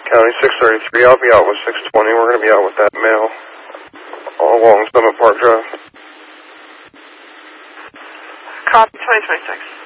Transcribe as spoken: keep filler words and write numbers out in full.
County six thirty-three. I'll be out with six twenty. We're going to be out with that mail all along Summit Park Drive. Copy twenty twenty-six.